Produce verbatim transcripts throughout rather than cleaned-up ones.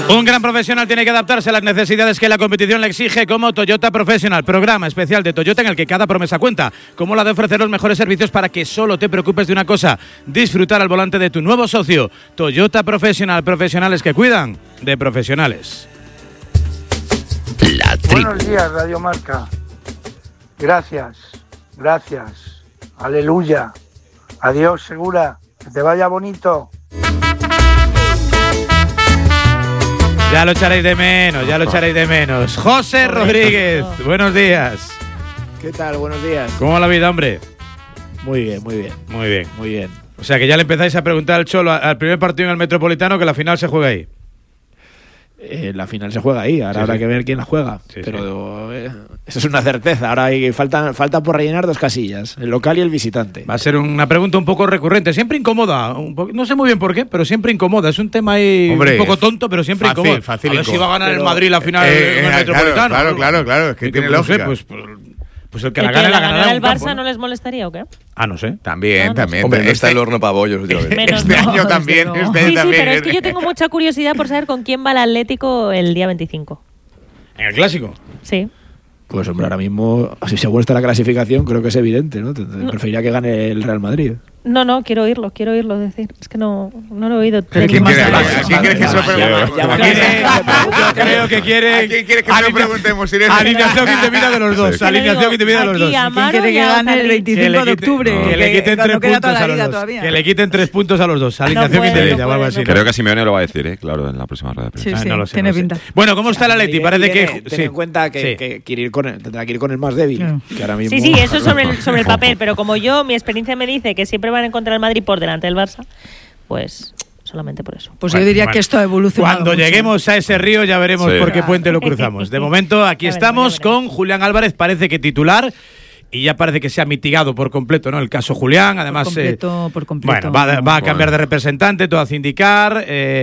Un gran profesional tiene que adaptarse a las necesidades que la competición le exige, como Toyota Professional, programa especial de Toyota en el que cada promesa cuenta, como la de ofrecer los mejores servicios para que solo te preocupes de una cosa: disfrutar al volante de tu nuevo socio. Toyota Professional, profesionales que cuidan de profesionales. La tribu. Buenos días, Radio Marca. Gracias, gracias. Aleluya. Adiós, Segura. Que te vaya bonito. Ya lo echaréis de menos, ya lo echaréis de menos. José Rodríguez, buenos días. ¿Qué tal? Buenos días. ¿Cómo va la vida, hombre? Muy bien, muy bien. Muy bien. Muy bien. O sea que ya le empezáis a preguntar al Cholo al primer partido en el Metropolitano, que la final se juega ahí. Eh, la final se juega ahí, ahora Sí, habrá sí. que ver quién la juega. Sí, pero eh, eso es una certeza. Ahora hay, falta, falta por rellenar dos casillas, el local y el visitante. Va a ser una pregunta un poco recurrente, siempre incomoda. Un po- no sé muy bien por qué, pero siempre incomoda. Es un tema ahí Hombre, un poco tonto, pero siempre fácil, incomoda. fácil a ver incomoda. si va a ganar Pero, el Madrid la final eh, en el eh, Metropolitano. claro, ¿no? claro, claro, es que Y tiene no sé, lógica. pues, pues, pues el que ¿El la que gane la la ganará ganara en el un Barça campo, no les molestaría o qué? Ah, no sé. También, Ah, no también. Hombre, no está este, el horno para bollos últimamente. Menos este no, año desde también. luego. Este Sí, año sí, también. pero es que yo tengo mucha curiosidad por saber con quién va el Atlético el día veinticinco. En el Clásico. Sí. Pues hombre, ahora mismo, si según está la clasificación, creo que es evidente, ¿no? Te- te- No. Preferiría que gane el Real Madrid. No, no, quiero oírlo, quiero oírlo decir. Es que no, no lo he oído. ¿Quién Tengo quiere- más- ¿A quién quieres que se lo preguntemos? Ya, ya, Quiere- yo creo que quiere. ¿A quién quieres que se lo preguntemos, Irene? Alineación indebida de los dos. Es que le Alineación digo, indebida de los aquí dos. a ¿Quién Maro quiere y que a gane el Ozarri. veinticinco de octubre? Que le quiten cuando tres queda toda puntos la a los liga dos. todavía. Que le quiten tres puntos a los dos. Alineación puede, indebida no o algo puede, así. no ¿no? Creo que Simeone lo va a decir, ¿eh? Claro, en la próxima rueda de prensa. Sí, Ah, sí, no lo sé, tiene no lo sé. pinta. Bueno, ¿cómo está el Atleti? Parece que. Ten sí. en cuenta que, Sí. que quiere ir con el- tendrá que ir con el más débil. Claro. Que ahora mismo, Sí, sí, eso es sobre el, sobre el papel, pero como yo, mi experiencia me dice que siempre van a encontrar el Madrid por delante del Barça, pues solamente por eso. Pues Bueno, yo diría bueno. que esto ha evolucionado Cuando mucho. lleguemos a ese río ya veremos Sí. por qué puente lo cruzamos. De momento, aquí Ya veremos, estamos ya veremos. con Julián Álvarez, parece que titular. Y ya parece que se ha mitigado por completo, ¿no? El caso Julián, además. Por completo, eh, por completo. Bueno, va, va a cambiar Bueno. de representante, todo hace indicar.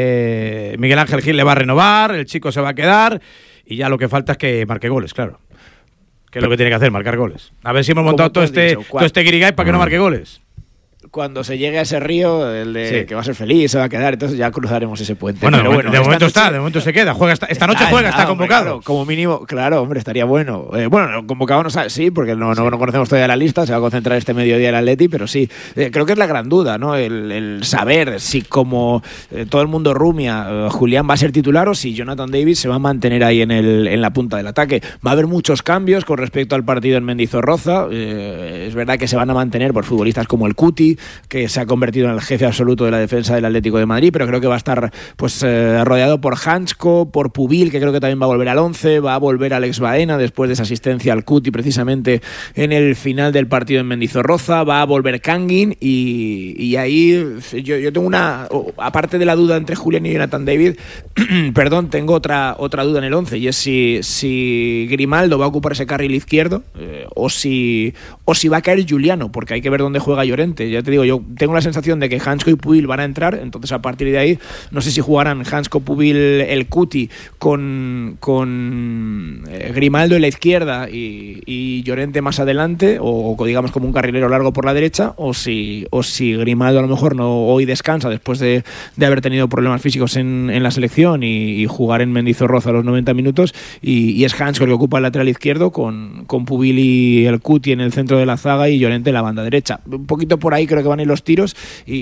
eh, Miguel Ángel Gil le va a renovar, el chico se va a quedar. Y ya lo que falta es que marque goles, claro. Que es lo que tiene que hacer, marcar goles. A ver si hemos Como montado tú todo has este, dicho, todo este guirigay para que no marque goles. Cuando se llegue a ese río, el de Sí. que va a ser feliz, se va a quedar, entonces ya cruzaremos ese puente. Bueno, Pero de, momento- de esta momento noche- está, de momento se queda. Juega esta, esta noche juega, está hombre, convocado. claro, como mínimo, claro, hombre, estaría bueno. Eh, bueno, no, convocado no sabe, sí, porque no, no, no conocemos todavía la lista, se va a concentrar este mediodía el Atleti, pero sí, eh, creo que es la gran duda, ¿no? El, el saber si como eh, todo el mundo rumia, eh, Julián va a ser titular o si Jonathan Davis se va a mantener ahí en, el, en la punta del ataque. Va a haber muchos cambios con respecto al partido en Mendizorroza. Eh, es verdad que se van a mantener por futbolistas como el Cuti, que se ha convertido en el jefe absoluto de la defensa del Atlético de Madrid, pero creo que va a estar pues eh, rodeado por Hansko, por Pubil, que creo que también va a volver al once, va a volver Alex Baena después de esa asistencia al Cuti precisamente en el final del partido en Mendizorroza, va a volver Kangin y, y ahí yo, yo tengo una, aparte de la duda entre Julián y Jonathan David, perdón, tengo otra, otra duda en el once y es si, si Grimaldo va a ocupar ese carril izquierdo eh, o, si, o si va a caer Juliano, porque hay que ver dónde juega Llorente. Ya te digo, yo tengo la sensación de que Hansko y Pubil van a entrar, entonces a partir de ahí no sé si jugarán Hansko, Pubil, el Cuti con, con eh, Grimaldo en la izquierda y, y Llorente más adelante, o, o digamos como un carrilero largo por la derecha, o si, o si Grimaldo a lo mejor no hoy descansa después de, de haber tenido problemas físicos en, en la selección y, y jugar en Mendizorroza a los noventa minutos y, y es Hansko el que ocupa el lateral izquierdo con, con Pubil y el Cuti en el centro de la zaga y Llorente en la banda derecha. Un poquito por ahí creo que van a ir los tiros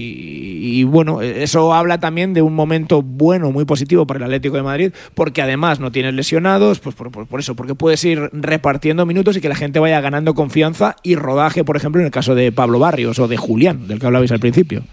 y, y bueno, eso habla también de un momento bueno, muy positivo para el Atlético de Madrid, porque además no tienes lesionados, pues por, por, por eso, porque puedes ir repartiendo minutos y que la gente vaya ganando confianza y rodaje, por ejemplo, en el caso de Pablo Barrios o de Julián, del que hablabais al principio.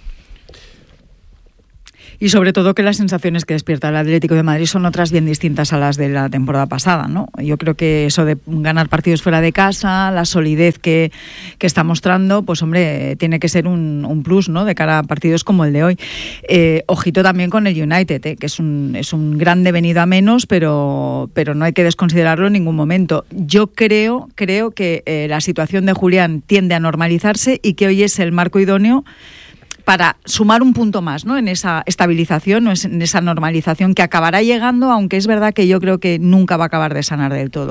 Y sobre todo que las sensaciones que despierta el Atlético de Madrid son otras bien distintas a las de la temporada pasada, ¿no? Yo creo que eso de ganar partidos fuera de casa, la solidez que, que está mostrando, pues hombre, tiene que ser un, un plus, ¿no? De cara a partidos como el de hoy. Eh, ojito también con el United, ¿eh? Que es un, es un gran devenido a menos, pero, pero no hay que desconsiderarlo en ningún momento. Yo creo, creo que eh, la situación de Julián tiende a normalizarse y que hoy es el marco idóneo para sumar un punto más, ¿no? En esa estabilización, ¿no? En esa normalización que acabará llegando, aunque es verdad que yo creo que nunca va a acabar de sanar del todo.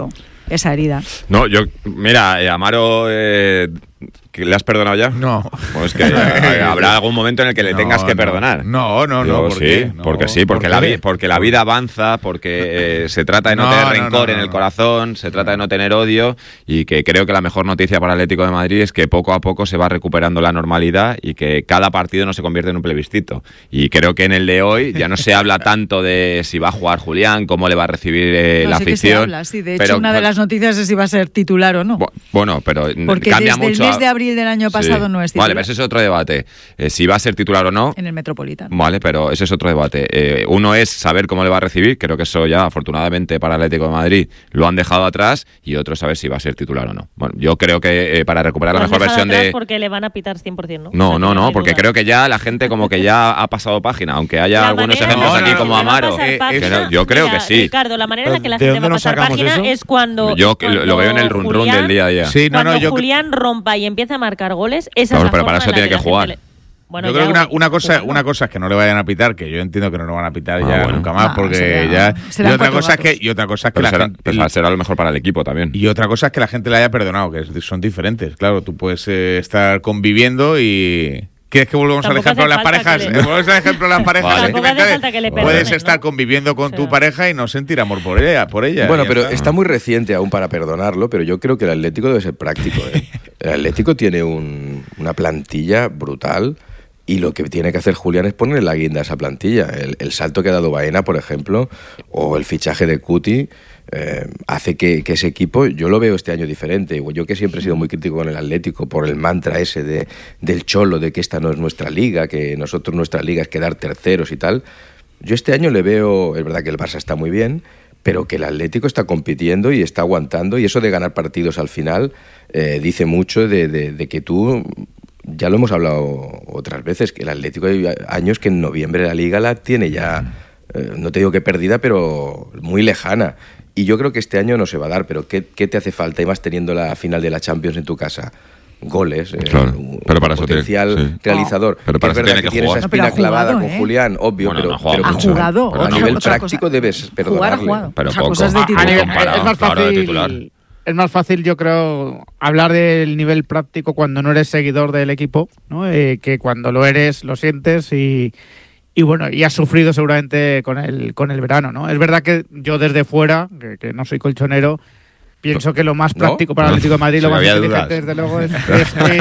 esa herida. No, yo, mira, eh, Amaro, eh, ¿le has perdonado ya? No. Pues que eh, habrá algún momento en el que le No, tengas que no. perdonar. No, no, no, Digo, ¿por sí, qué? No, porque sí, porque, ¿por la, qué? vi- porque la vida avanza, porque eh, se trata de no, No, tener no, rencor no, en no, el no. corazón, se trata de no tener odio, y que creo que la mejor noticia para el Atlético de Madrid es que poco a poco se va recuperando la normalidad y que cada partido no se convierte en un plebiscito. Y creo que en el de hoy ya no se habla tanto de si va a jugar Julián, cómo le va a recibir eh, No, la sí que se afición. habla, sí. De hecho, pero- una de las noticias es si va a ser titular o no. Bu- Bueno, pero Porque cambia desde mucho. el a- mes de abril del año pasado Sí. no es titular. Vale, pero ese es otro debate. Eh, si va a ser titular o no. En el Metropolitano. Vale, pero ese es otro debate. Eh, uno es saber cómo le va a recibir, creo que eso ya, afortunadamente para el Atlético de Madrid, lo han dejado atrás, y otro es saber si va a ser titular o no. Bueno, yo creo que eh, para recuperar la Lo has mejor dejado versión atrás de... porque le van a pitar cien por ciento, ¿no? No, O sea, no, que no, hay porque duda. creo que ya la gente como que ya ha pasado página, aunque haya La algunos manera ejemplos en la aquí que como le va a Amaro. pasar eh, página- que no, yo creo Mira, que sí. Ricardo, la manera en la que la ¿De gente va dónde a nos pasar sacamos página eso? es cuando. Yo que lo, lo veo en el run run del día a día. Sí, no, cuando no, yo Julián rompa y empiece a marcar goles, esa Claro, es la pero para forma eso en la tiene que la gente jugar. le- Bueno, yo ya, creo que una, güey, una cosa jugando. una cosa es que no le vayan a pitar, que yo entiendo que no lo van a pitar Ah, ya bueno. nunca más, Ah, porque será- ya serán y otra cuatro cosa es que gatos. y otra cosa es que Pero la será, gente pues será lo mejor para el equipo también. y otra cosa es que la gente le haya perdonado, que es- son diferentes. Claro, tú puedes eh, estar conviviendo y ¿quieres que volvamos al Tampoco ejemplo de las hace falta parejas? que le- Volvemos al ejemplo de las parejas Vale. Tampoco hace sentimentales. falta que le Puedes perdonen, estar ¿no? conviviendo con O tu sea. pareja y no sentir amor por ella, por ella. Bueno, y ya pero está. está muy reciente aún para perdonarlo, pero yo creo que el Atlético debe ser práctico. ¿eh? El Atlético tiene un- una plantilla brutal y lo que tiene que hacer Julián es ponerle la guinda a esa plantilla. El, el salto que ha dado Baena, por ejemplo, o el fichaje de Cuti, eh, hace que, que ese equipo, yo lo veo este año diferente. Yo que siempre he sido muy crítico con el Atlético por el mantra ese de, del cholo, de que esta no es nuestra liga, que nosotros nuestra liga es quedar terceros y tal. Yo este año le veo, es verdad que el Barça está muy bien, pero que el Atlético está compitiendo y está aguantando, y eso de ganar partidos al final eh, dice mucho de, de, de que tú, ya lo hemos hablado otras veces, que el Atlético hay años que en noviembre la Liga la tiene ya, eh, no te digo que perdida, pero muy lejana. Y yo creo que este año no se va a dar, pero ¿qué, qué te hace falta? Y más teniendo la final de la Champions en tu casa. Goles, eh, Claro, un, pero para un eso tiene- potencial sí. realizador. Pero para es eso verdad tiene que que tiene jugar. esa No, pero espina ha jugado, clavada con ¿eh? Julián, obvio, Bueno, pero, no ha jugado pero Ha mucho. jugado. Pero a otra- nivel otra práctico cosa. debes Jugar ha perdonarle. jugado. Pero Otra poco. cosa es de A- a titular. nivel- es comparado, más claro, de titular. fácil, es más fácil, yo creo, hablar del nivel práctico cuando no eres seguidor del equipo, ¿no? Eh, que cuando lo eres, lo sientes y, y bueno, y has sufrido seguramente con el, con el verano, ¿no? Es verdad que yo desde fuera, que, que no soy colchonero, pienso que lo más ¿No? práctico para el No. Atlético de Madrid, lo Sí, más había inteligente, dudas. desde luego, es, es- es-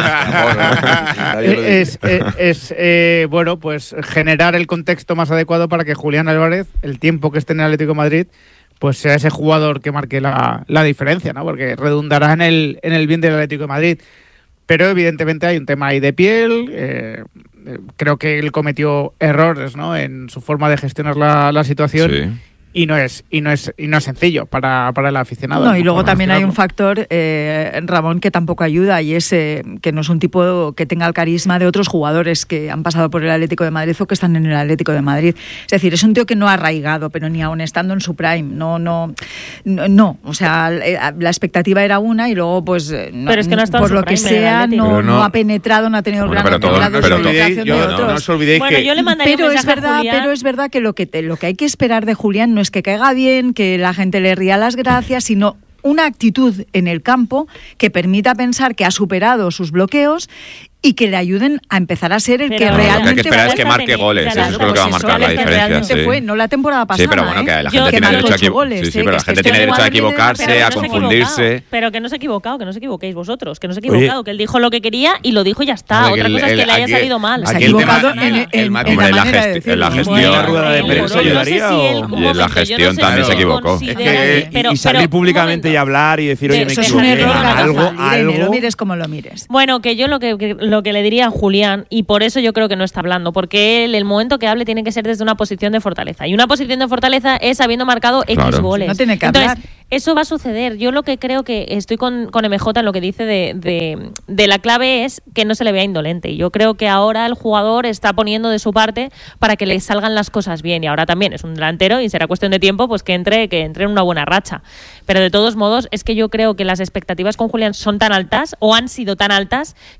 Nadie lo dice. es, es- es, eh, bueno, pues generar el contexto más adecuado para que Julián Álvarez, el tiempo que esté en el Atlético de Madrid, pues sea ese jugador que marque la, la diferencia, ¿no? Porque redundará en el, en el bien del Atlético de Madrid. Pero evidentemente hay un tema ahí de piel. eh, eh, creo que él cometió errores, ¿no? En su forma de gestionar la, la situación. Sí. Y no es y no es y no es sencillo para, para el aficionado. No, y luego Para también hay un gestionarlo. factor, eh, Ramón, que tampoco ayuda, y es eh, que no es un tipo que tenga el carisma de otros jugadores que han pasado por el Atlético de Madrid o que están en el Atlético de Madrid. Es decir, es un tío que no ha arraigado, pero ni aun estando en su prime. No, no, no, no. O sea, la expectativa era una y luego, pues, no, Pero es que no ha estado por en lo su que prime en el sea, Atlético. no, Pero no- no ha penetrado, no ha tenido el Bueno, gran pero todo- grado de pero no, os olvidéis, implicación yo- de no, otros. no os olvidéis Bueno, que yo le mandaría Pero un es mensaje a verdad, Julián. pero es verdad que lo que te, lo que hay que esperar de Julián no es que caiga bien, que la gente le ría las gracias, sino una actitud en el campo que permita pensar que ha superado sus bloqueos y que le ayuden a empezar a ser el Pero que lo que hay que realmente esperar es fue. que marque goles, Ya eso las es lo que va a cosas marcar son la las que diferencia. realmente Sí. fue, no la temporada pasada. Sí, pero bueno, ¿eh? que la Yo- gente que tiene marcó derecho a ocho equivo- goles, sí, sí, ¿eh? pero la Que gente es que tiene este derecho a jugador tiene equivocarse, Pero que a no se ha confundirse. equivocado, Pero que no se ha equivocado, que no os equivoquéis vosotros, que no se ha equivocado, que él dijo lo que quería y lo dijo y ya está. Hombre, Otra que cosa el- es que el- le haya aquí- salido mal. Se ha aquí el tema- equivocado en, el- en- el en matiz- la Hombre, la manera de gesti- decirlo. en la ¿no? gestión- Bueno, la rueda de seguro, prensa yo no sé ayudaría si o- él- un Y en la momento, yo no gestión sé también si se equivocó. considera- Es que- pero- y salir pero, un públicamente y momento. hablar y decir, oye, me Eso Eso es un equivoqué. error algo, garrafal, Irene, algo. lo mires como lo mires. Bueno, que yo lo que, que- lo que le diría a Julián, y por eso yo creo que no está hablando, porque él, el momento que hable tiene que ser desde una posición de fortaleza. Y una posición de fortaleza es habiendo marcado X Claro. goles. No tiene que Entonces, hablar. eso va a suceder. Yo lo que creo que estoy con, con M J en lo que dice de, de, de la clave es que no se le vea indolente. Y yo creo que ahora el jugador está poniendo de su parte para que le salgan las cosas bien. Y ahora también es un delantero y será cuestión de tiempo pues que entre, que entre en una buena racha. Pero de todos modos, es que yo creo que las expectativas con Julián son tan altas o han sido tan altas que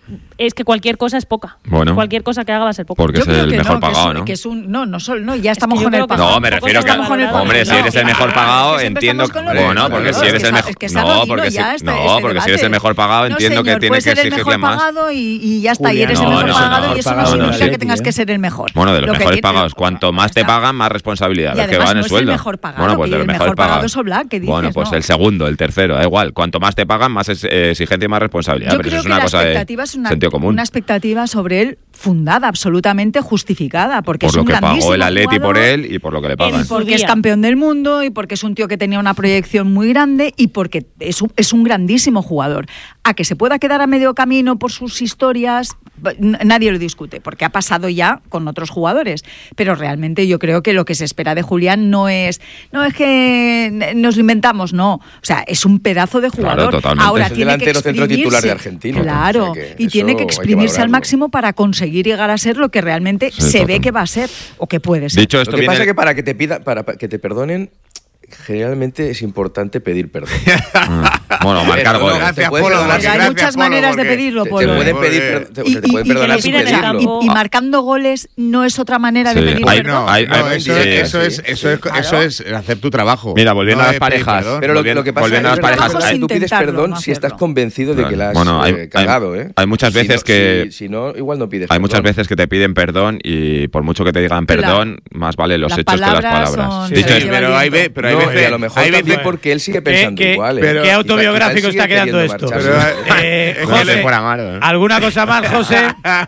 es que cualquier cosa es poca. Bueno. Cualquier cosa que haga va a ser poca. Porque Yo es creo el que mejor no, pagado, que es, ¿no? Que es un, no, no, solo, no, ya estamos que con yo el creo que pagado. No, me refiero que... Estamos con el Hombre, si no, eres el que- mejor que pagado, siempre entiendo... estamos con lo Bueno, mismo, porque ¿no? si Es eres que el está- mejor... es que está No, jodido porque si, ya este- no, este porque si debate. eres el mejor pagado, No, entiendo que señor, tienes puedes que ser el exigirle mejor más. pagado y, y ya está, y Julián, eres no, el mejor no, pagado no, y eso no no, no, significa no, que tengas ¿eh? que ser el mejor. Bueno, de los Lo que mejores tiene- pagados. Cuanto más te está. pagan, más responsabilidad. Y Es que además van no el es el sueldo. mejor pagado, Bueno, pues que de los el mejor mejores pagado pagados. es Oblak, ¿qué dices? Bueno, pues No. el segundo, el tercero, da igual. Cuanto más te pagan, más es- eh, exigencia y más responsabilidad. Yo Pero creo eso es que una la cosa de expectativa es una, sentido común. una expectativa sobre él fundada, absolutamente justificada, porque Por es lo un que grandísimo pagó el Atleti por jugador, él y por lo que le pagan. y porque es día. campeón del mundo y porque es un tío que tenía una proyección muy grande y porque es un, es un grandísimo jugador. A que se pueda quedar a medio camino por sus historias, n- nadie lo discute, porque ha pasado ya con otros jugadores. Pero realmente yo creo que lo que se espera de Julián no es, no es que n- nos lo inventamos, no. O sea, es un pedazo de Claro, jugador. totalmente. Ahora Es el tiene que delantero centro exprimirse. titular de Argentina. Claro, O sea que y tiene eso que hay que exprimirse al valorarlo. máximo para conseguir llegar a ser lo que realmente Sí, se ve total. que va a ser o que puede ser. Dicho esto, Lo que viene pasa es el- que para que te pida, para pa- que te perdonen, generalmente es importante pedir perdón. Bueno, marcar Pero no, goles. te Gracias, pueden Polo, perdonar. Pues hay gracias, muchas Polo, maneras de porque pedirlo, Te, te Polo. pueden pedir, Joder. per- te, Y, te pueden y- y perdonar que sin le piden el pedirlo. campo. y- y marcando goles no es otra manera de Sí, pedir hay- perdón. no, hay- No, hay- eso, sí, es, eso, sí. es, eso, es, Claro. eso es hacer tu trabajo. Mira, volviendo No a las es pedir parejas. perdón. Pero lo, Volviendo- lo que pasa volviendo es a las que parejas, tú hay- pides intentarlo, perdón no si estás hacerlo. convencido de que la has Bueno, hay- eh, cagado, hay- ¿eh? hay muchas Si veces no- que- Si, si no, igual no pides Hay muchas perdón. veces que te piden perdón y por mucho que te digan Claro. perdón, más vale los Las hechos que las palabras palabras. son- Sí, Dicho sí, esto, pero hay, ve- pero hay No, veces... y a lo mejor hay también veces- porque él sigue pensando ¿Qué- igual. ¿eh? pero- ¿Qué Quizá- autobiográfico quizá él está sigue quedando queriendo esto? marcharse. Pero- Eh, Es que José, le fuera malo, ¿eh? ¿alguna cosa más, José?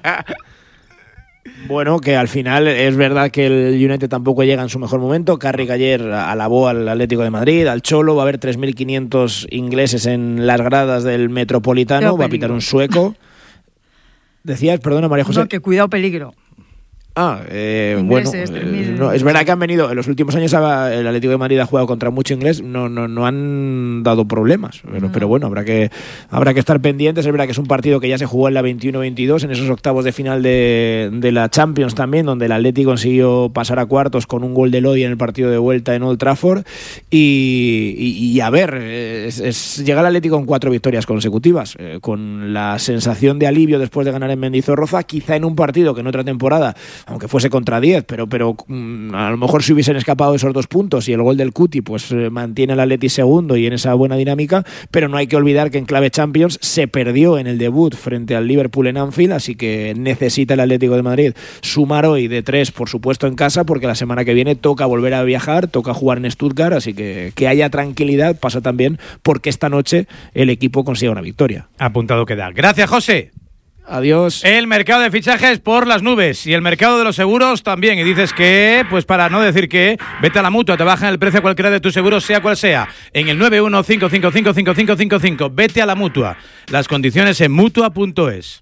Bueno, que al final es verdad que el United tampoco llega en su mejor momento. Carrick ayer alabó al Atlético de Madrid, al Cholo. Va a haber tres mil quinientos ingleses en las gradas del Metropolitano. Qué Va a pitar peligro. un sueco. Decías, perdona María José. No, que cuidado peligro. Ah, eh, Ingleses, bueno, tres mil. eh, no, es verdad que han venido, en los últimos años ha- el Atlético de Madrid ha jugado contra mucho inglés, no, no, no han dado problemas, pero, No. pero bueno, habrá que, habrá que estar pendientes. Es verdad que es un partido que ya se jugó en la veintiuno veintidós, en esos octavos de final de, de la Champions también, donde el Atlético consiguió pasar a cuartos con un gol de Lodi en el partido de vuelta en Old Trafford, y, y- y a ver, es, es- llega el Atlético con cuatro victorias consecutivas, eh, con la sensación de alivio después de ganar en Mendizorroza, quizá en un partido que en otra temporada, aunque fuese contra diez, pero, pero mm, a lo mejor si hubiesen escapado esos dos puntos y el gol del Cuti pues eh, mantiene al Atleti segundo y en esa buena dinámica, pero no hay que olvidar que en clave Champions se perdió en el debut frente al Liverpool en Anfield, así que necesita el Atlético de Madrid sumar hoy de tres, por supuesto en casa, porque la semana que viene toca volver a viajar, toca jugar en Stuttgart, así que que haya tranquilidad pasa también porque esta noche el equipo consiga una victoria. Apuntado queda. Gracias, José. Adiós. El mercado de fichajes por las nubes y el mercado de los seguros también. Y dices que, pues para no decir que, vete a la Mutua, te bajan el precio a cualquiera de tus seguros, sea cual sea. En el nueve uno cinco cinco cinco cinco cinco cinco cinco. Vete a la Mutua. Las condiciones en mutua punto es.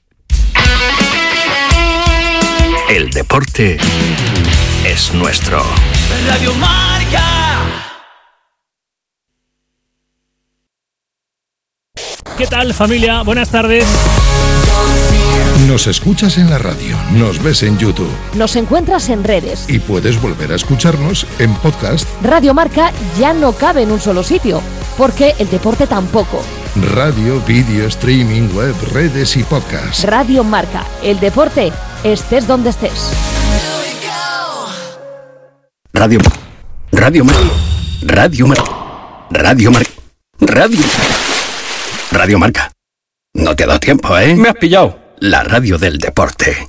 El deporte es nuestro. Radio Marca. ¿Qué tal, familia? Buenas tardes. Nos escuchas en la radio, nos ves en YouTube Nos encuentras en redes. y puedes volver a escucharnos en podcast. Radio Marca ya no cabe en un solo sitio, porque el deporte tampoco. Radio, vídeo, streaming, web, redes y podcast. Radio Marca, el deporte, estés donde estés. Radio. Radio Mar. Radio Mar. Radio Mar. Radio. Radio Marca. No te ha dado tiempo, ¿eh? Me has pillado. La radio del deporte.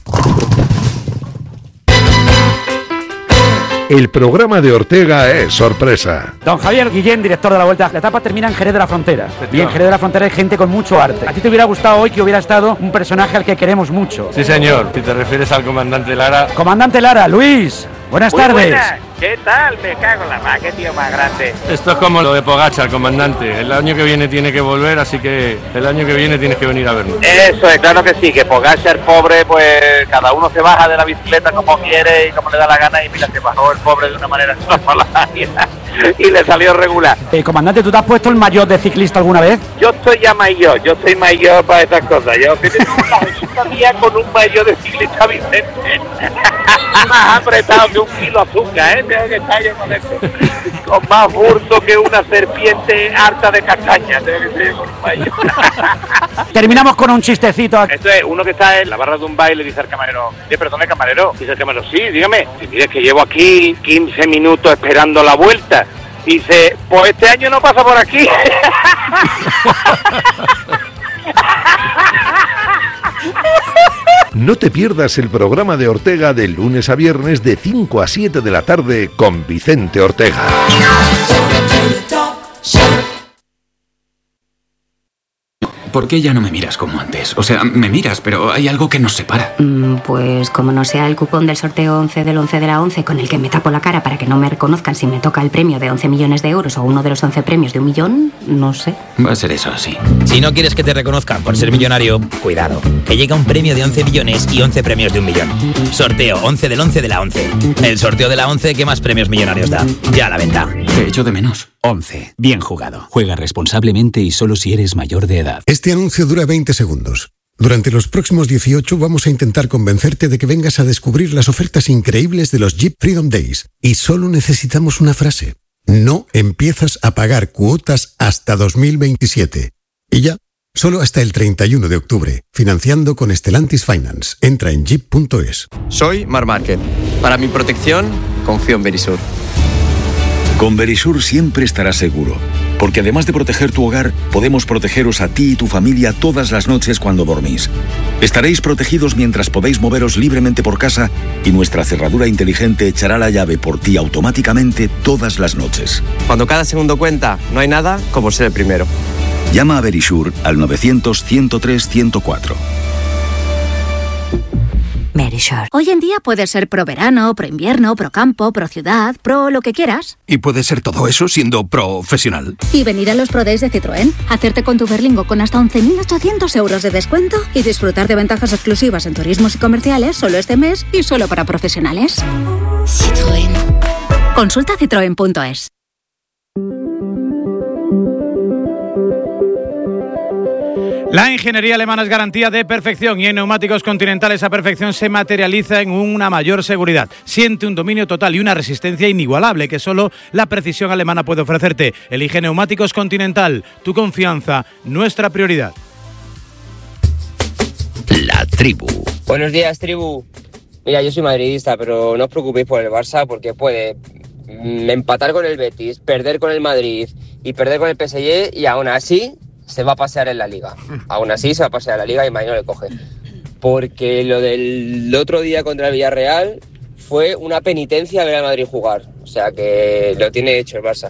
El programa de Ortega es sorpresa. Don Javier Guillén, director de la Vuelta. La etapa termina en Jerez de la Frontera. Y en Jerez de la Frontera hay gente con mucho arte. ¿A ti te hubiera gustado hoy que hubiera estado un personaje al que queremos mucho? Sí, señor. Si te refieres al comandante Lara. Comandante Lara, Luis, buenas Muy tardes. buenas. ¿Qué tal? Me cago en la mar, qué tío más grande. Esto es como lo de Pogačar, comandante. El año que viene tiene que volver, así que el año que viene tienes que venir a vernos. Eso es, claro que sí, que Pogačar, pobre, pues cada uno se baja de la bicicleta como quiere y como le da la gana, y mira, se bajó el pobre de una manera extraordinaria y le salió regular. Eh, comandante, ¿tú te has puesto el maillot de ciclista alguna vez? Yo estoy ya mayor, yo soy mayor para estas cosas. Yo que tengo una visita mía con un maillot de ciclista Vicente. Más apretado que un kilo de azúcar, ¿eh? Tengo que estar yo con esto. Con más burdo que una serpiente harta de castañas. Tengo que ser con un baño. Terminamos con un chistecito. Esto es uno que está en la barra de un baile y dice al camarero, sí, perdone, camarero. Dice el camarero, sí, dígame. Si mire que llevo aquí quince minutos esperando la vuelta. Dice, pues este año no pasa por aquí. No te pierdas el programa de Ortega de lunes a viernes de cinco a siete de la tarde con Vicente Ortega. ¿Por qué ya no me miras como antes? O sea, me miras, pero hay algo que nos separa. Mm, pues como no sea el cupón del sorteo once del once de la once con el que me tapo la cara para que no me reconozcan si me toca el premio de once millones de euros o uno de los once premios de un millón, no sé. Va a ser eso, sí. Si no quieres que te reconozcan por ser millonario, cuidado, que llega un premio de once millones y once premios de un millón. Sorteo once del once de la once. El sorteo de la once que más premios millonarios da. Ya a la venta. Te echo de menos. once. Bien jugado. Juega responsablemente y solo si eres mayor de edad. Este anuncio dura veinte segundos. Durante los próximos dieciocho vamos a intentar convencerte de que vengas a descubrir las ofertas increíbles de los Jeep Freedom Days. Y solo necesitamos una frase. No empiezas a pagar cuotas hasta dos mil veintisiete. Y ya, solo hasta el treinta y uno de octubre. Financiando con Stellantis Finance. Entra en jeep punto es. Soy Marc Márquez. Para mi protección, confío en Verisur. Con Verisur siempre estarás seguro, porque además de proteger tu hogar, podemos protegeros a ti y tu familia todas las noches cuando dormís. Estaréis protegidos mientras podéis moveros libremente por casa y nuestra cerradura inteligente echará la llave por ti automáticamente todas las noches. Cuando cada segundo cuenta, no hay nada como ser el primero. Llama a Verisur al novecientos, ciento tres, ciento cuatro. Verisur. Hoy en día puedes ser pro verano, pro invierno, pro campo, pro ciudad, pro lo que quieras. Y puedes ser todo eso siendo profesional. Y venir a los Pro Days de Citroën, hacerte con tu Berlingo con hasta once mil ochocientos euros de descuento y disfrutar de ventajas exclusivas en turismos y comerciales solo este mes y solo para profesionales. Citroën. Consulta citroen punto es. La ingeniería alemana es garantía de perfección y en neumáticos Continental esa perfección se materializa en una mayor seguridad. Siente un dominio total y una resistencia inigualable que solo la precisión alemana puede ofrecerte. Elige neumáticos Continental, tu confianza, nuestra prioridad. La tribu. Buenos días, tribu. Mira, yo soy madridista, pero no os preocupéis por el Barça porque puede empatar con el Betis, perder con el Madrid y perder con el P S G y aún así se va a pasear en la Liga. Aún así se va a pasear en la Liga y mañana le coge. Porque lo del otro día contra el Villarreal fue una penitencia ver al Madrid jugar. O sea que lo tiene hecho el Barça.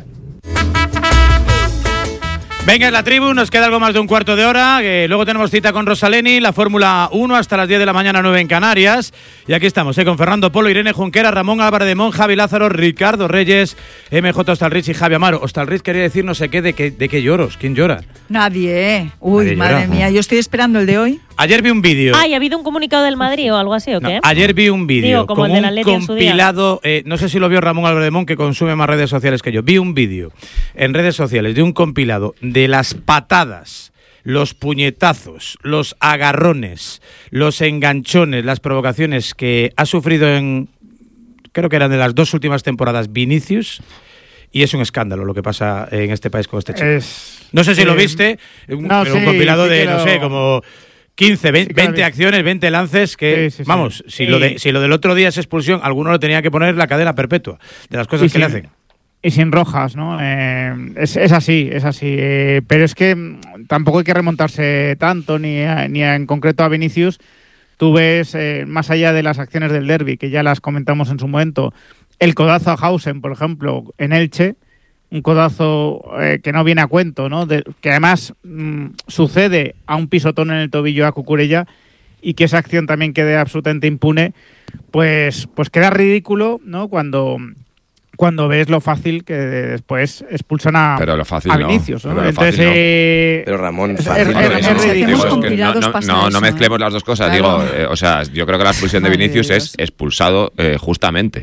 Venga, en la tribu, nos queda algo más de un cuarto de hora, que luego tenemos cita con Rosaleni, la Fórmula uno hasta las diez de la mañana, nueve en Canarias. Y aquí estamos, ¿eh? Con Fernando Polo, Irene Junquera, Ramón Álvarez de Mon, Javi Lázaro, Ricardo Reyes, M J Hostalrich y Javi Amaro. Hostalrich quería decir no sé qué, de qué, de qué lloros, ¿quién llora? Nadie, ¿eh? Uy, Nadie madre llora. mía, yo estoy esperando el de hoy. Ayer vi un vídeo. Ay, ¿ha habido un comunicado del Madrid o algo así o qué? No, ayer vi un vídeo Digo, como con el del un Atleti en su día. compilado, eh, no sé si lo vio Ramón Álvarez de Mon, que consume más redes sociales que yo. Vi un vídeo en redes sociales de un compilado de las patadas, los puñetazos, los agarrones, los enganchones, las provocaciones que ha sufrido en, creo que eran de las dos últimas temporadas, Vinicius. Y es un escándalo lo que pasa en este país con este chico. Es, no sé si eh, lo viste, un, no, pero un sí, compilado sí de, que no lo- sé, como quince, veinte, Sí que lo he veinte visto. acciones, veinte lances que, Sí, sí, sí. vamos, si, Y- lo de, si lo del otro día es expulsión, alguno le tenía que poner la cadena perpetua de las cosas Y que le sin- hacen. Y sin rojas, ¿no? Eh, es, es así, es así. Eh, pero es que mm, tampoco hay que remontarse tanto, ni, a- ni a- en concreto a Vinicius. Tú ves, eh, más allá de las acciones del derbi, que ya las comentamos en su momento, el codazo a Hausen, por ejemplo, en Elche, un codazo eh, que no viene a cuento, ¿no? De- que además mm, sucede a un pisotón en el tobillo a Cucurella y que esa acción también quede absolutamente impune, pues, pues queda ridículo, ¿no? Cuando... cuando ves lo fácil que después expulsan a, Pero lo fácil a no. Vinicius, ¿no? Pero lo Entonces, fácil no. eh, Pero Ramón, es- fácil es- no es- es. es Hacemos ridículo. Digo, es que no, compilados no, pasa no, no eso, mezclemos ¿eh? las dos cosas. Claro. Digo, eh, o sea, yo creo que la expulsión de Madre Vinicius de es Dios. expulsado eh, justamente.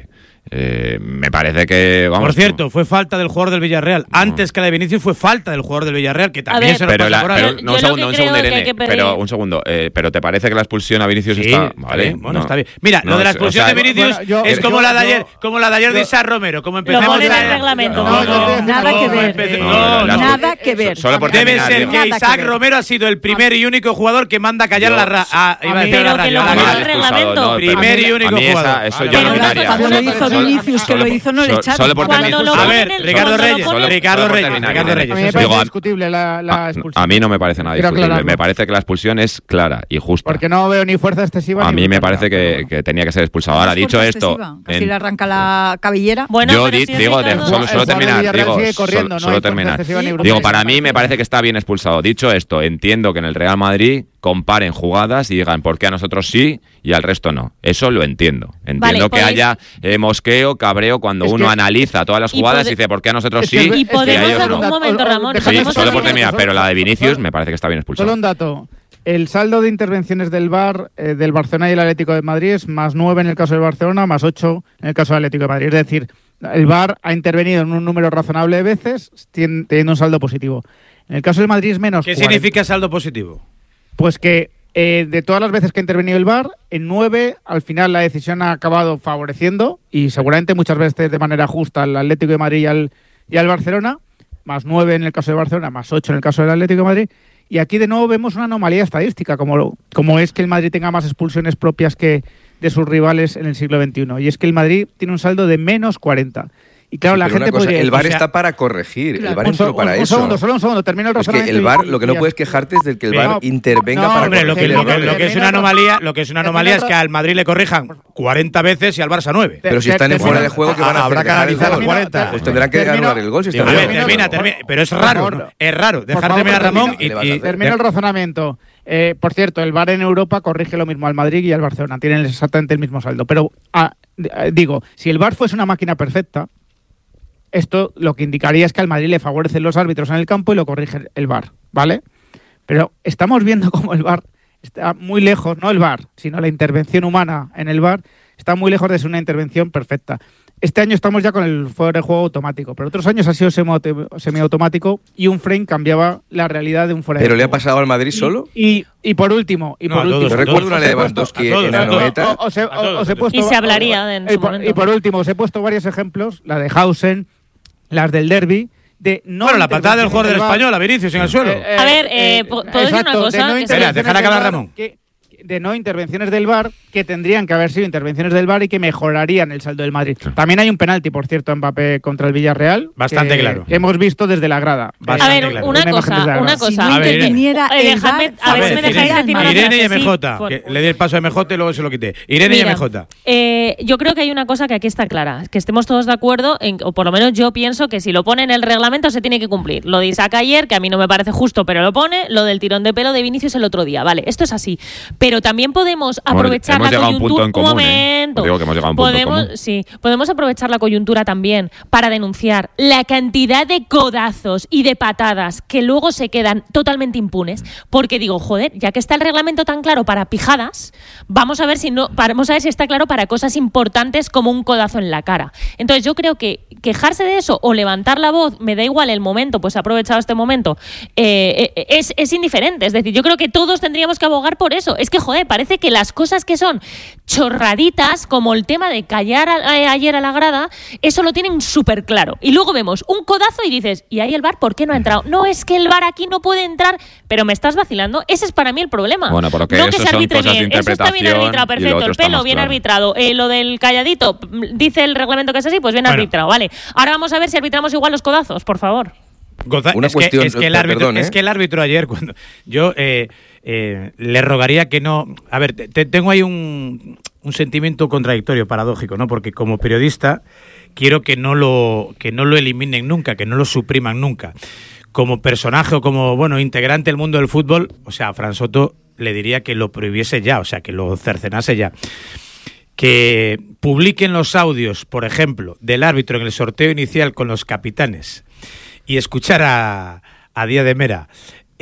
Eh, me parece que, vamos... Por cierto, fue falta del jugador del Villarreal. No. Antes que la de Vinicius fue falta del jugador del Villarreal, que también ver, se nos pero pasa la, por pero, ahí. no, un segundo, un segundo, Irene. Pero, un segundo. Eh, pero ¿te parece que la expulsión a Vinicius sí, está...? Vale, bien, bueno, no. está bien. Mira, no, lo de la expulsión o sea, de Vinicius bueno, yo, es yo, como, yo, la de ayer, yo, como la de ayer yo, de Isaac Romero. Como empezamos lo ponen a... en el reglamento. No, no, no, nada que ver. No, no, nada que ver. Solo por Debe terminar, ser digo. que Isaac Romero ha sido el primer y único jugador que manda a callar yo, la ra a, iba a decir pero la que lo radio. ponga La en el reglamento. No, primer y único jugador. Eso yo no no miraría. Cuando lo hizo Vinicius, que lo hizo, no le echaron. Solo por terminar. A ver, Ricardo Reyes, Ricardo Reyes, Ricardo Reyes. A mí me parece discutible la, la expulsión. A mí no me parece nada discutible. Me parece que la expulsión es clara y justa. Porque no veo ni fuerza excesiva. A mí me parece que, que tenía que ser expulsado. Ahora, dicho esto... Casi le arranca la cabellera. Bueno, yo di, digo, de, solo, solo terminar, digo, corriendo, solo, solo terminar. Digo, para mí me parece que está bien expulsado. Dicho esto, entiendo que en el Real Madrid comparen jugadas y digan por qué a nosotros sí y al resto no. Eso lo entiendo. Entiendo vale, que haya eh, mosqueo, cabreo cuando es uno que, analiza todas las jugadas y, y dice por qué a nosotros sí y, podemos y a ellos no. Un momento, Ramón. Sí, solo por terminar, pero la de Vinicius me parece que está bien expulsado. Solo un dato. El saldo de intervenciones del V A R eh, del Barcelona y el Atlético de Madrid es más nueve en el caso del Barcelona, más ocho en el caso del Atlético de Madrid. Es decir, el V A R ha intervenido en un número razonable de veces teniendo un saldo positivo. En el caso del Madrid es menos. ¿Qué cuarenta. Significa saldo positivo? Pues que eh, de todas las veces que ha intervenido el V A R, en nueve al final la decisión ha acabado favoreciendo y seguramente muchas veces de manera justa al Atlético de Madrid y al, y al Barcelona, más nueve en el caso de Barcelona, más ocho en el caso del Atlético de Madrid. Y aquí de nuevo vemos una anomalía estadística, como, como es que el Madrid tenga más expulsiones propias que de sus rivales en el siglo veintiuno. Y es que el Madrid tiene un saldo de menos cuarenta. Y claro, sí, la gente cosa, podría... El V A R o sea, está para corregir, claro, el V A R entró un, para un, eso. Un segundo, solo un segundo, termino el razonamiento. Es que el V A R, lo que no puedes quejarte es del que el V A R no, intervenga no, para hombre, corregir. Lo que, lo, que, lo que es una anomalía, lo que es una anomalía es que al Madrid le corrijan cuarenta veces y al Barça nueve. Pero si están en fuera de juego, ¿qué van a hacer? Habrá que analizar las cuarenta. Pues tendrán que anular el gol. Si a ver, termina, termina. Pero es raro, ¿no? Es raro. Dejar terminar, Ramón. Termino el razonamiento. Eh, por cierto, el V A R en Europa corrige lo mismo al Madrid y al Barcelona. Tienen exactamente el mismo saldo. Pero ah, digo, si el V A R fuese una máquina perfecta, esto lo que indicaría es que al Madrid le favorecen los árbitros en el campo y lo corrige el V A R, ¿vale? Pero estamos viendo cómo el V A R está muy lejos, no el V A R, sino la intervención humana en el V A R, está muy lejos de ser una intervención perfecta. Este año estamos ya con el fuera de juego automático, pero otros años ha sido semiautomático y un frame cambiaba la realidad de un fuera de juego. ¿Pero le le ha pasado al Madrid solo? Y, y, y por último, y no, por último, yo recuerdo una de Lewandowski en Anoeta. Y se hablaría de en y, por, y por último, os he puesto varios ejemplos, la de Hausen, las del derbi, de no bueno, la patada del jugador del Español, a Vinicius en el suelo. Eh, a ver, eh, ¿puedo decir una cosa? No Espera, dejar acabar Ramón. Que, de no intervenciones del V A R que tendrían que haber sido intervenciones del V A R y que mejorarían el saldo del Madrid. Sí. También hay un penalti, por cierto, en Mbappé contra el Villarreal. Bastante claro. Hemos visto desde la grada. Bastante a ver, claro. una, una cosa, una cosa. Si no a ver, interviniera el V A R, a ver si me dejáis decir una Irene y M sí, J, por... que le di el paso a M J y luego se lo quité. Irene Mira, y M J. Eh, yo creo que hay una cosa que aquí está clara, que estemos todos de acuerdo, en, o por lo menos yo pienso que si lo pone en el reglamento se tiene que cumplir. Lo de Isaac ayer, que a mí no me parece justo, pero lo pone, lo del tirón de pelo de Vinicius el otro día. Vale, esto es así. Pero también podemos aprovechar hemos la coyuntura. Un, común, un momento. ¿eh? Digo que hemos llegado a un punto podemos, común. Sí, podemos aprovechar la coyuntura también para denunciar la cantidad de codazos y de patadas que luego se quedan totalmente impunes. Porque digo, joder, ya que está el reglamento tan claro para pijadas, vamos a ver si no, vamos a ver si está claro para cosas importantes como un codazo en la cara. Entonces yo creo que quejarse de eso o levantar la voz, me da igual el momento, pues he aprovechado este momento, eh, es, es indiferente. Es decir, yo creo que todos tendríamos que abogar por eso. Es que, joder, parece que las cosas que son chorraditas, como el tema de callar a, a, ayer a la grada, eso lo tienen súper claro. Y luego vemos un codazo y dices, ¿y ahí el V A R por qué no ha entrado? No, es que el V A R aquí no puede entrar, pero me estás vacilando. Ese es para mí el problema. Bueno, porque no eso que se son arbitre cosas bien. de Eso está bien arbitrado, perfecto. El pelo bien claro. arbitrado. Eh, lo del calladito, dice el reglamento que es así, pues bien bueno. arbitrado. Vale. Ahora vamos a ver si arbitramos igual los codazos, por favor. Goza, Una es, cuestión, que, es, que el árbitro, perdón, ¿eh? es que el árbitro ayer, cuando yo eh, eh, le rogaría que no... A ver, te, tengo ahí un, un sentimiento contradictorio, paradójico, ¿no? Porque como periodista quiero que no lo que no lo eliminen nunca, que no lo supriman nunca. Como personaje o como, bueno, integrante del mundo del fútbol, o sea, a Fran Soto le diría que lo prohibiese ya, o sea, que lo cercenase ya. Que publiquen los audios, por ejemplo, del árbitro en el sorteo inicial con los capitanes y escuchar a, a Díaz de Mera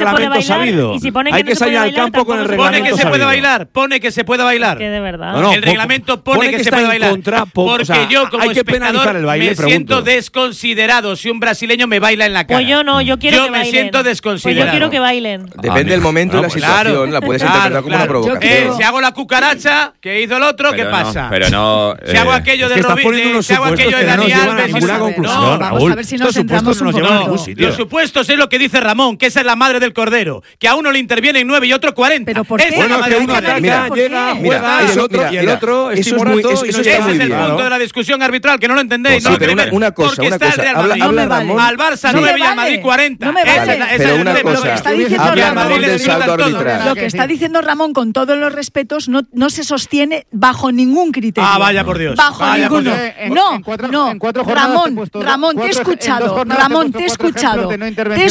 reglamento bailar, sabido. y si pone que Hay no que se salir puede al bailar, campo con el tampoco se Pone reglamento que se puede sabido. bailar, pone que se puede bailar. Que de verdad. No, no, el reglamento pone, pone que, que se está puede en bailar. contra, po- porque o sea, yo, como hay que espectador, penalizar el baile, me pregunto. siento desconsiderado si un brasileño me baila en la cara. Pues yo no, yo quiero yo que me bailen. siento Pues desconsiderado. yo quiero que bailen. Depende del momento y la situación, la puedes interpretar como una provocación. Eh, si hago la cucaracha que hizo el otro, ¿qué Pero no, pasa? pero no. Si hago eh, aquello Es de que estás Robi- poniendo de- unos si hago supuestos aquello de que no nos Dani llevan a Alves, ninguna no, conclusión, no, Raúl. Vamos a ver si nos Estos supuestos centramos no nos un llevan a poco. ningún sitio. Los supuestos es lo que dice Ramón, que esa es la madre del cordero, que a uno le intervienen nueve y otro cuarenta. ¿Pero por Esa qué? es la Bueno, madre que del uno cordero. ataca, Mira, llega, mira, juega, y eso- el otro, mira, y el mira, otro es eso es muy- timorato eso- y eso no está llega Ese es muy el bien. punto de la discusión arbitral, que no lo entendéis. Sí, no lo pero una- entendéis. una cosa, Porque una está el cosa. Real Habla- Madrid. habla No me Ramón. vale. Al Barça No me nueve y al vale. Madrid cuarenta. No me Esa vale. es la- esa Pero es el una tema. cosa, Lo que está diciendo habla Ramón- Ramón del salto arbitral. Lo que está diciendo Ramón, con todos los respetos, no, no se sostiene bajo ningún criterio. Ah, vaya por Dios. Bajo Vaya por ninguno. Dios. En- no, en cuatro- no. en cuatro jornadas te he Ramón, puesto do- Ramón, te he cuatro ej- en dos escuchado. jornadas te he Ramón, puesto te he cuatro escuchado. ejemplos de no Te he intervención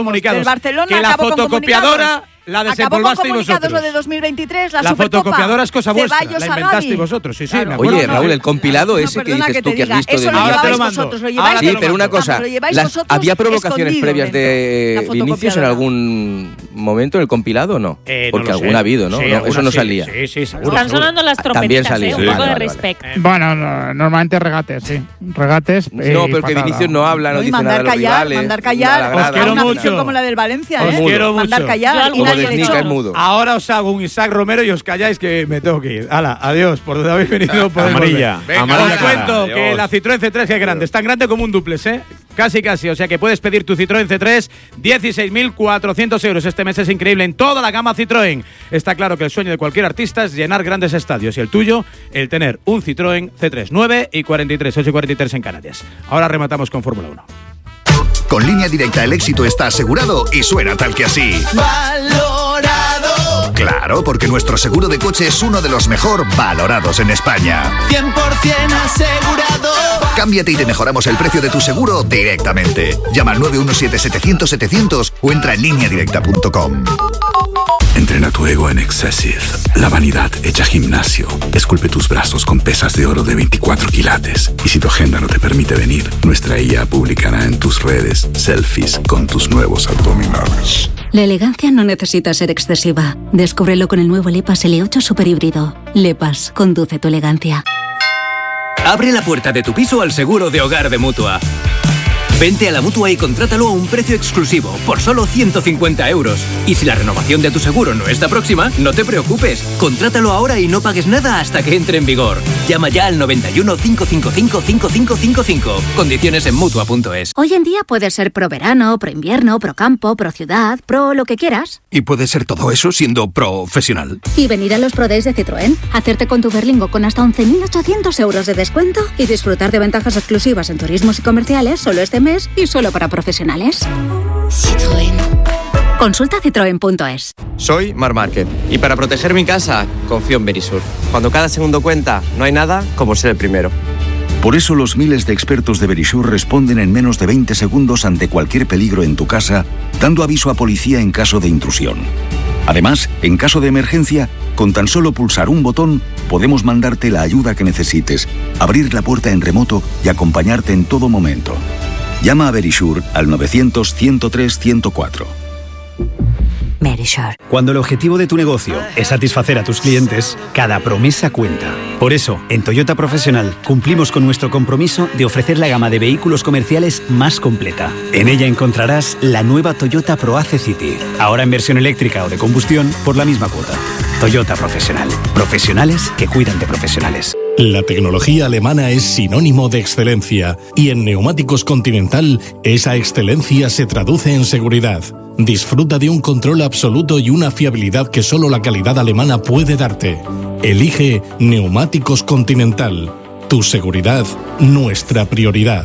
comunicados. El Barcelona que la acabó con fotocopiadora comunicados. la Acabó con desempolvasteis comunicados vosotros. lo de dos mil veintitrés, la, La Supercopa. fotocopiadora es cosa vuestra, Ceballos la a inventasteis Gavi. vosotros, sí, sí. Claro. me acuerdo. Oye, Raúl, el compilado No, ese que perdona dices que tú te que has diga, visto eso de lo Ahora te lleváis lo mando. vosotros, lo Ahora lleváis te Sí, lo pero una mando. cosa, Vamos, lo lleváis las- vosotros ¿había provocaciones escondido previas de dentro, la Vinicius en fotocopiadora. algún momento en el compilado o no? Eh, no Porque lo sé. alguna ha habido, ¿no? Sí, No, alguna eso no sí, salía. Sí, sí, seguro. Están seguro. sonando las También trompetitas, salía. ¿eh? Un Sí, poco vale, de vale, respect. Bueno, no, normalmente regates, sí. Regates. No, eh, pero que patada. Vinicius no habla, no No, y dice nada mandar de los callar, rivales. mandar nada callar, agrada. Os quiero una mucho. afición como la del Valencia, Os ¿eh? quiero mandar mucho. callar, Yo alguna de Nica es mudo. Ahora os hago un Isaac Romero y os calláis que me tengo que ir. Hala, adiós. Por donde habéis venido podéis Amarilla. volver. Venga, Amarilla os clara. cuento que Adiós. la Citroën C tres que es grande. Es tan grande como un duplex, ¿eh? Casi, casi. O sea que puedes pedir tu Citroën C tres, dieciséis mil cuatrocientos euros. Este mes es increíble en toda la gama Citroën. Está claro que el sueño de cualquier artista es llenar grandes estadios. Y el tuyo, el tener un Citroën C tres. nueve y cuarenta y tres, ocho y cuarenta y tres en Canarias. Ahora rematamos con Fórmula uno. Con Línea Directa el éxito está asegurado y suena tal que así. Valorado. Claro, porque nuestro seguro de coche es uno de los mejor valorados en España. cien por ciento asegurado. Cámbiate y te mejoramos el precio de tu seguro directamente. Llama al nueve uno siete, setecientos, setecientos o entra en línea directa punto com. Entrena tu ego en Excessive. La vanidad hecha gimnasio. Esculpe tus brazos con pesas de oro de veinticuatro quilates. Y si tu agenda no te permite venir, nuestra I A publicará en tus redes selfies con tus nuevos abdominales. La elegancia no necesita ser excesiva. Descúbrelo con el nuevo Lepas L ocho Super Híbrido. Lepas, conduce tu elegancia. Abre la puerta de tu piso al seguro de hogar de Mutua. Vente a la Mutua y contrátalo a un precio exclusivo, por solo ciento cincuenta euros. Y si la renovación de tu seguro no está próxima, no te preocupes. Contrátalo ahora y no pagues nada hasta que entre en vigor. Llama ya al noventa y uno, cinco cinco cinco, cinco cinco cinco cinco. Condiciones en Mutua punto es. Hoy en día puedes ser pro verano, pro invierno, pro campo, pro ciudad, pro lo que quieras. Y puede ser todo eso siendo profesional. Y venir a los Pro Days de Citroën, hacerte con tu Berlingo con hasta once mil ochocientos euros de descuento y disfrutar de ventajas exclusivas en turismos y comerciales solo este mes y solo para profesionales. Citroën. Consulta citroen punto es. Soy Mar Márquez y para proteger mi casa confío en Verisur. Cuando cada segundo cuenta, no hay nada como ser el primero. Por eso los miles de expertos de Verisur responden en menos de veinte segundos ante cualquier peligro en tu casa, dando aviso a policía en caso de intrusión. Además, en caso de emergencia, con tan solo pulsar un botón, podemos mandarte la ayuda que necesites, abrir la puerta en remoto y acompañarte en todo momento. Llama a Verisur al novecientos, ciento tres, ciento cuatro. Verisur. Cuando el objetivo de tu negocio es satisfacer a tus clientes, cada promesa cuenta. Por eso, en Toyota Profesional cumplimos con nuestro compromiso de ofrecer la gama de vehículos comerciales más completa. En ella encontrarás la nueva Toyota ProAce City, ahora en versión eléctrica o de combustión por la misma cuota. Toyota Profesional. Profesionales que cuidan de profesionales. La tecnología alemana es sinónimo de excelencia y en Neumáticos Continental esa excelencia se traduce en seguridad. Disfruta de un control absoluto y una fiabilidad que solo la calidad alemana puede darte. Elige Neumáticos Continental. Tu seguridad, nuestra prioridad.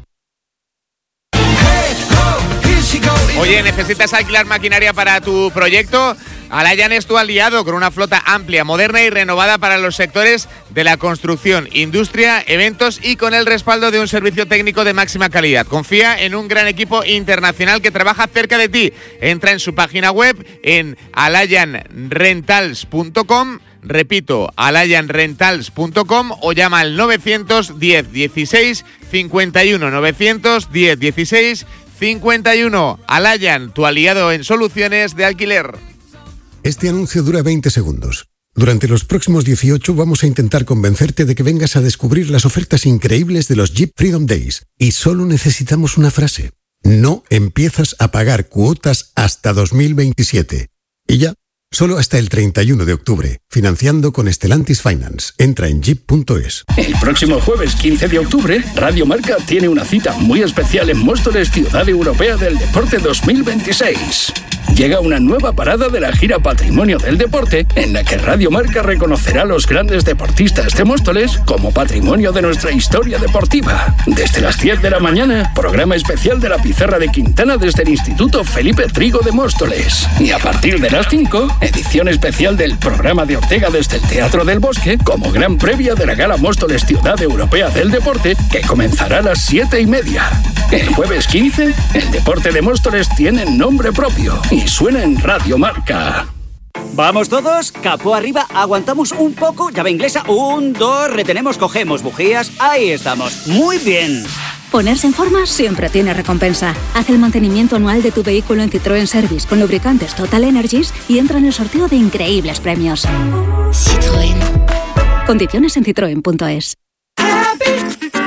Oye, ¿necesitas alquilar maquinaria para tu proyecto? Alayan es tu aliado con una flota amplia, moderna y renovada para los sectores de la construcción, industria, eventos y con el respaldo de un servicio técnico de máxima calidad. Confía en un gran equipo internacional que trabaja cerca de ti. Entra en su página web en alayan rentals punto com, repito, alayan rentals punto com o llama al novecientos diez, dieciséis, cincuenta y uno, novecientos diez, dieciséis, cincuenta y uno. Alayan, tu aliado en soluciones de alquiler. Este anuncio dura veinte segundos. Durante los próximos dieciocho vamos a intentar convencerte de que vengas a descubrir las ofertas increíbles de los Jeep Freedom Days. Y solo necesitamos una frase. No empiezas a pagar cuotas hasta dos mil veintisiete. Y ya, solo hasta el treinta y uno de octubre. Financiando con Stellantis Finance. Entra en jeep punto es. El próximo jueves quince de octubre, Radio Marca tiene una cita muy especial en Móstoles, Ciudad Europea del Deporte dos mil veintiséis. Llega una nueva parada de la gira Patrimonio del Deporte, en la que Radio Marca reconocerá a los grandes deportistas de Móstoles como patrimonio de nuestra historia deportiva. Desde las diez de la mañana, programa especial de la Pizarra de Quintana desde el Instituto Felipe Trigo de Móstoles. Y a partir de las cinco, edición especial del programa de Ortega desde el Teatro del Bosque, como gran previa de la Gala Móstoles Ciudad Europea del Deporte, que comenzará a las siete y media. El jueves quince, el deporte de Móstoles tiene nombre propio y suena en Radio Marca. Vamos todos, capó arriba, aguantamos un poco, llave inglesa, un, dos, retenemos, cogemos bujías, ahí estamos, muy bien. Ponerse en forma siempre tiene recompensa. Haz el mantenimiento anual de tu vehículo en Citroën Service con lubricantes Total Energies y entra en el sorteo de increíbles premios. Citroën. Condiciones en citroen punto es.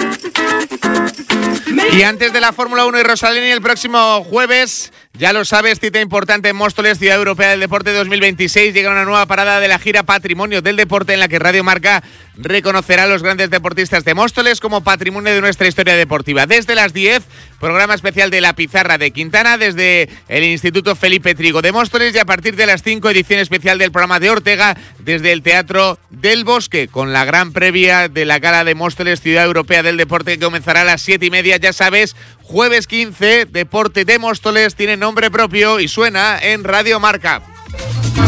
Y antes de la Fórmula uno y Rosalini, el próximo jueves, ya lo sabes, cita importante en Móstoles, Ciudad Europea del Deporte dos mil veintiséis. Llega una nueva parada de la gira Patrimonio del Deporte, en la que Radio Marca reconocerá a los grandes deportistas de Móstoles como patrimonio de nuestra historia deportiva. Desde las diez, programa especial de La Pizarra de Quintana, desde el Instituto Felipe Trigo de Móstoles, y a partir de las cinco, edición especial del programa de Ortega, desde el Teatro del Bosque, con la gran previa de la gala de Móstoles, Ciudad Europea del Deporte, que comenzará a las siete y media. Ya sabes, jueves quince, Deporte de Móstoles tiene nombre propio y suena en Radio Marca.